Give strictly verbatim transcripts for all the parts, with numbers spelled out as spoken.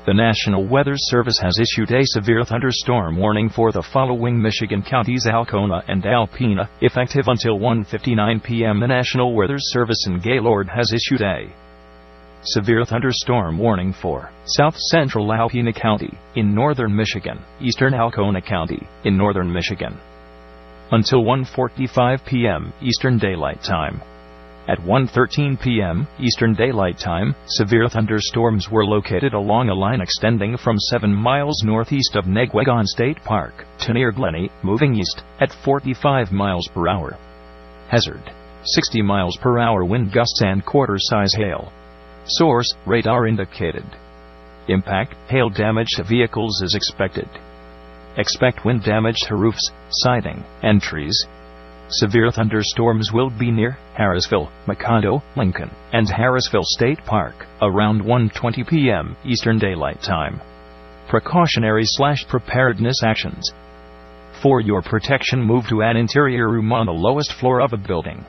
The National Weather Service has issued a severe thunderstorm warning for the following Michigan counties: Alcona and Alpena, effective until one fifty-nine p.m. The National Weather Service in Gaylord has issued a severe thunderstorm warning for south central Alpena County, in northern Michigan, eastern Alcona County, in northern Michigan, until one forty-five p.m. Eastern Daylight Time. At one thirteen p.m. Eastern Daylight Time, severe thunderstorms were located along a line extending from seven miles northeast of Negwegon State Park to near Glenny, moving east at forty-five miles per hour. Hazard: sixty miles per hour wind gusts and quarter-size hail. Source: radar indicated. Impact: hail damage to vehicles is expected. Expect wind damage to roofs, siding, and trees. Severe thunderstorms will be near Harrisville, Mikado, Lincoln, and Harrisville State Park around one twenty p.m. Eastern Daylight Time. Precautionary slash preparedness actions. For your protection, move to an interior room on the lowest floor of a building.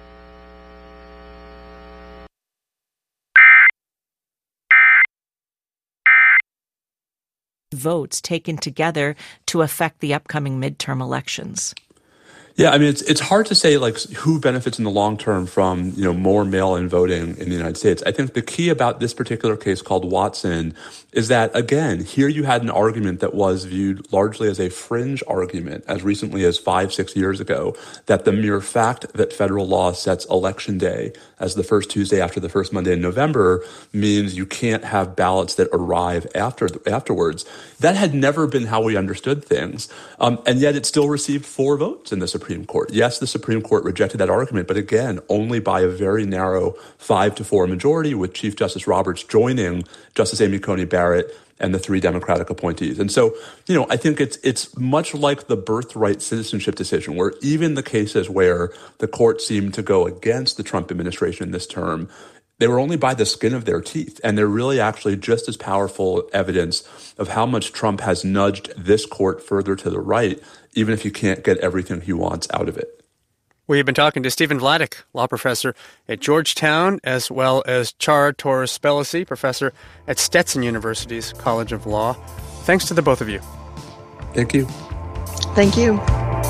Votes taken together to affect the upcoming midterm elections. Yeah, I mean, it's it's hard to say, like, who benefits in the long term from, you know, more mail-in voting in the United States. I think the key about this particular case called Watson is that, again, here you had an argument that was viewed largely as a fringe argument as recently as five, six years ago, that the mere fact that federal law sets Election Day as the first Tuesday after the first Monday in November means you can't have ballots that arrive after afterwards. That had never been how we understood things, um, and yet it still received four votes in the Supreme Court. Yes, the Supreme Court rejected that argument, but again, only by a very narrow five to four majority, with Chief Justice Roberts joining Justice Amy Coney Barrett and the three Democratic appointees. And so, you know, I think it's it's much like the birthright citizenship decision, where even the cases where the court seemed to go against the Trump administration in this term, they were only by the skin of their teeth. And they're really actually just as powerful evidence of how much Trump has nudged this court further to the right, even if he can't get everything he wants out of it. We've been talking to Stephen Vladeck, law professor at Georgetown, as well as Char Torres-Pelosi, professor at Stetson University's College of Law. Thanks to the both of you. Thank you. Thank you.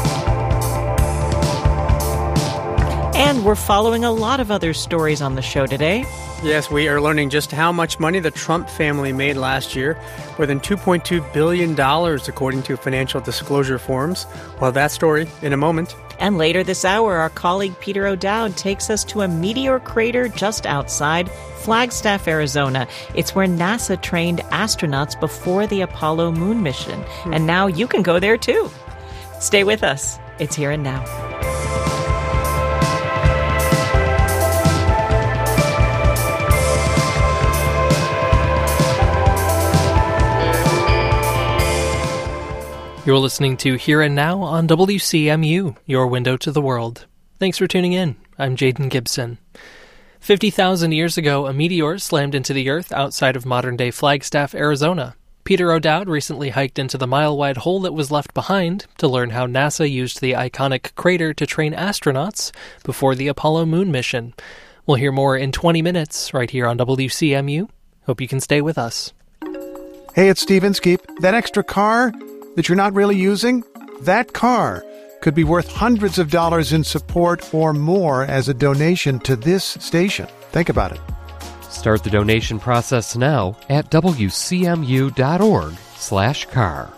And we're following a lot of other stories on the show today. Yes, we are learning just how much money the Trump family made last year, more than two point two billion dollars, according to financial disclosure forms. Well, that story in a moment. And later this hour, our colleague Peter O'Dowd takes us to a meteor crater just outside Flagstaff, Arizona. It's where NASA trained astronauts before the Apollo moon mission. Hmm. And now you can go there too. Stay with us. It's Here and Now. You're listening to Here and Now on W C M U, your window to the world. Thanks for tuning in. I'm Jaden Gibson. fifty thousand years ago, a meteor slammed into the Earth outside of modern-day Flagstaff, Arizona. Peter O'Dowd recently hiked into the mile-wide hole that was left behind to learn how NASA used the iconic crater to train astronauts before the Apollo moon mission. We'll hear more in twenty minutes right here on W C M U. Hope you can stay with us. Hey, it's Steve Inskeep. That extra car that you're not really using, that car could be worth hundreds of dollars in support or more as a donation to this station. Think about it. Start the donation process now at wcmu.org slash car.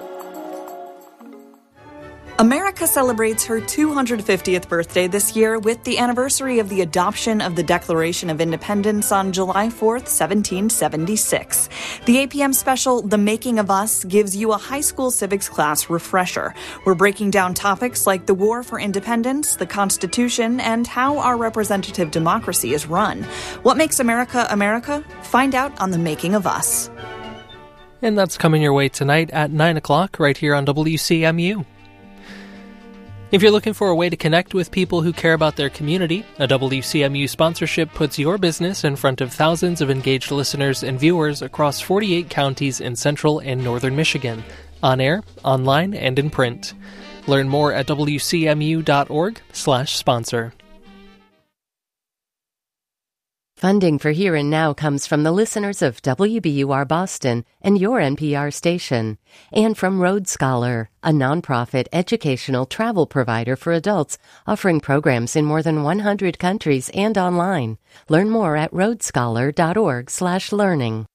America celebrates her two hundred fiftieth birthday this year with the anniversary of the adoption of the Declaration of Independence on July fourth, seventeen seventy-six. The A P M special, The Making of Us, gives you a high school civics class refresher. We're breaking down topics like the war for independence, the Constitution, and how our representative democracy is run. What makes America America? Find out on The Making of Us. And that's coming your way tonight at nine o'clock right here on W C M U. If you're looking for a way to connect with people who care about their community, a W C M U sponsorship puts your business in front of thousands of engaged listeners and viewers across forty-eight counties in central and northern Michigan, on air, online, and in print. Learn more at wcmu.org slash sponsor. Funding for Here and Now comes from the listeners of W B U R Boston and your N P R station, and from Road Scholar, a nonprofit educational travel provider for adults offering programs in more than one hundred countries and online. Learn more at roadscholar.org slash learning.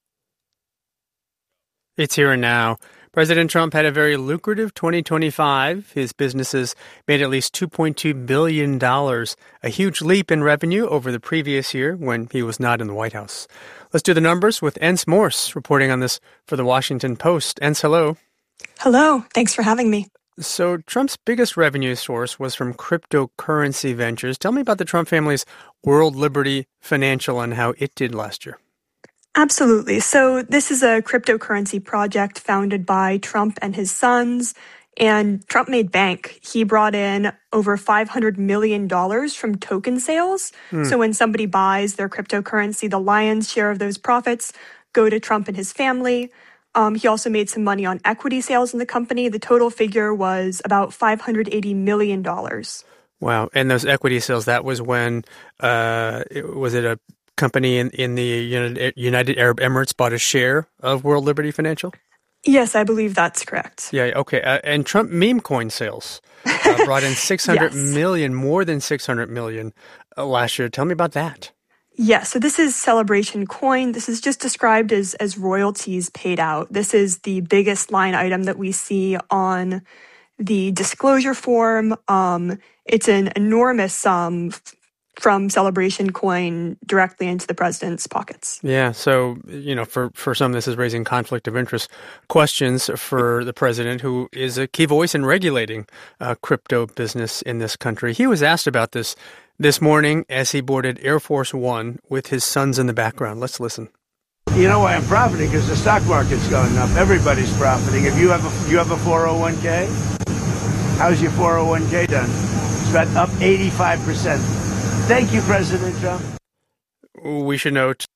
It's Here and Now. President Trump had a very lucrative twenty twenty-five. His businesses made at least two point two billion dollars, a huge leap in revenue over the previous year when he was not in the White House. Let's do the numbers with Ence Morse reporting on this for the Washington Post. Ence, hello. Hello. Thanks for having me. So Trump's biggest revenue source was from cryptocurrency ventures. Tell me about the Trump family's World Liberty Financial and how it did last year. Absolutely. So this is a cryptocurrency project founded by Trump and his sons, and Trump made bank. He brought in over five hundred million dollars from token sales. Hmm. So when somebody buys their cryptocurrency, the lion's share of those profits go to Trump and his family. Um, he also made some money on equity sales in the company. The total figure was about five hundred eighty million dollars. Wow. And those equity sales, that was when, uh, it, was it a company in, in the United, United Arab Emirates bought a share of World Liberty Financial? Yes, I believe that's correct. Yeah, okay. Uh, and Trump meme coin sales uh, brought in six hundred yes. million, more than six hundred million uh, last year. Tell me about that. Yeah, so this is Celebration Coin. This is just described as, as royalties paid out. This is the biggest line item that we see on the disclosure form. Um, it's an enormous sum from Celebration Coin directly into the president's pockets. Yeah, so, you know, for, for some, this is raising conflict of interest questions for the president, who is a key voice in regulating uh, crypto business in this country. He was asked about this this morning as he boarded Air Force One with his sons in the background. Let's listen. You know why I'm profiting? Because the stock market's going up. Everybody's profiting. If you have a, you have a four oh one k, how's your four oh one k done? It's about up eighty-five percent. Thank you, President Trump. We should note